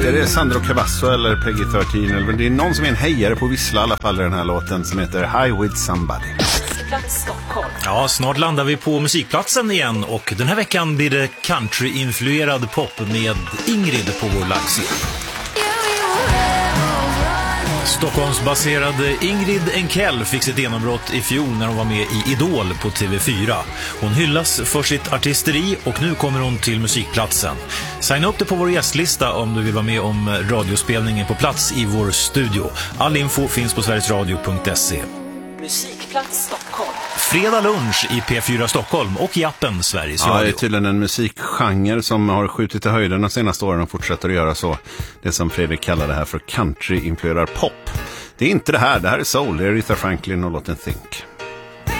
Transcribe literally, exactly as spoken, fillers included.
Är det Sandro Cavasso eller Peggy tretton? Eller det är någon som är en hejare på vissla i alla fall i den här låten som heter High With Somebody. Ja, snart landar vi på musikplatsen igen och den här veckan blir det country-influerad pop med Ingrid på vår livescen. Stockholmsbaserade Ingrid Enkell fick sitt genombrott i fjol när hon var med i Idol på T V fyra. Hon hyllas för sitt artisteri och nu kommer hon till musikplatsen. Signa upp dig på vår gästlista om du vill vara med om radiospelningen på plats i vår studio. All info finns på sverigesradio punkt se. Musikplats Stockholm. Fredag lunch i P fyra Stockholm och i appen Sveriges Radio. Radio. Ja, det är tydligen en musikgenre som har skjutit i höjden de senaste åren och fortsätter att göra så. Det som Fredrik kallar det här för country-influerad pop. Det är inte det här, det här är soul, det är Aretha Franklin och låten Think.